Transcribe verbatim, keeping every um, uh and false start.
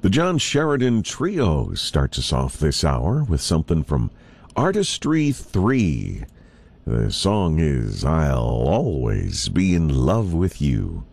The John Sheridan Trio starts us off this hour with something from Artistry three. The song is I'll Always Be in Love with You.